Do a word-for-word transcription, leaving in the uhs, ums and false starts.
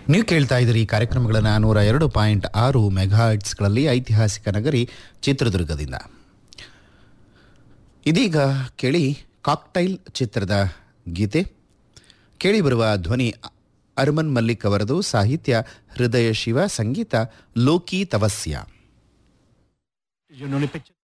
ನೀವು ಕೇಳ್ತಾ ಇದ್ದೀರಿ ಈ ಕಾರ್ಯಕ್ರಮಗಳನ್ನು ನೂರ ಎರಡು ಪಾಯಿಂಟ್ ಆರು ಮೆಗಾಹರ್ಟ್ಸ್ಗಳಲ್ಲಿ ಐತಿಹಾಸಿಕ ನಗರಿ ಚಿತ್ರದುರ್ಗದಿಂದ. ಇದೀಗ ಕೇಳಿ ಕಾಕ್ಟೈಲ್ ಚಿತ್ರದ ಗೀತೆ. ಕೇಳಿ ಬರುವ ಧ್ವನಿ ಅರ್ಮನ್ ಮಲ್ಲಿಕ್ ಅವರದು, ಸಾಹಿತ್ಯ ಹೃದಯ ಶಿವ, ಸಂಗೀತ ಲೋಕಿ ತವಸ್ಯ.